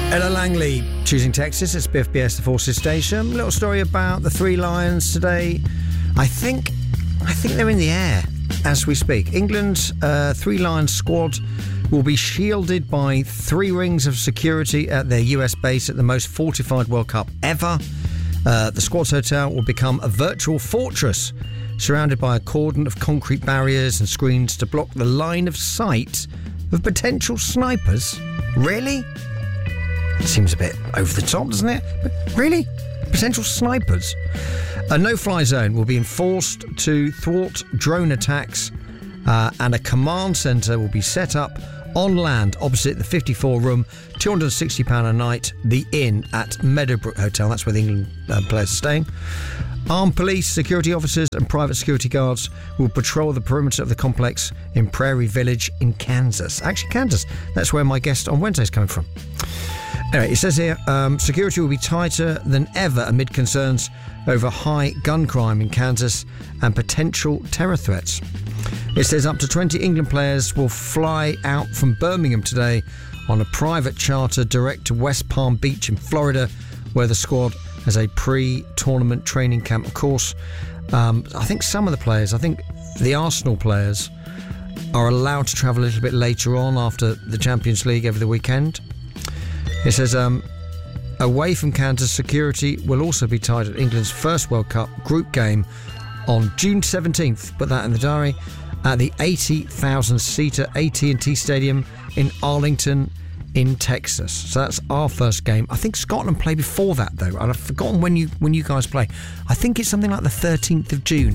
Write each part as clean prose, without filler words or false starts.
Ella Langley choosing Texas. It's BFBS, the Forces Station. Little story about the Three Lions today. I think they're in the air as we speak. England's Three Lions squad will be shielded by 3 rings of security at their US base at the most fortified World Cup ever. The squad's hotel will become a virtual fortress surrounded by a cordon of concrete barriers and screens to block the line of sight of potential snipers. Really? Seems a bit over the top, doesn't it? But really? Potential snipers? A no-fly zone will be enforced to thwart drone attacks, and a command centre will be set up on land opposite the 54-room, £260 a night, The Inn at Meadowbrook Hotel. That's where the England players are staying. Armed police, security officers and private security guards will patrol the perimeter of the complex in Prairie Village in Kansas. Actually, Kansas, that's where my guest on Wednesday is coming from. Anyway, it says here, security will be tighter than ever amid concerns over high gun crime in Kansas and potential terror threats. It says up to 20 England players will fly out from Birmingham today on a private charter direct to West Palm Beach in Florida, where the squad has a pre-tournament training camp. Of course, I think some of the players, I think the Arsenal players, are allowed to travel a little bit later on after the Champions League over the weekend. It says, away from Kansas, security will also be tied at England's first World Cup group game on June 17th, put that in the diary, at the 80,000-seater AT&T Stadium in Arlington in Texas. So that's our first game. I think Scotland play before that, though, and I've forgotten when you guys play. I think it's something like the 13th of June.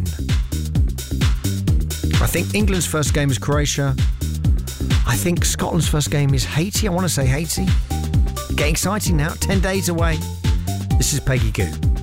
I think England's first game is Croatia. I think Scotland's first game is Haiti. I want to say Haiti. Getting exciting now, 10 days away. This is Peggy Goo.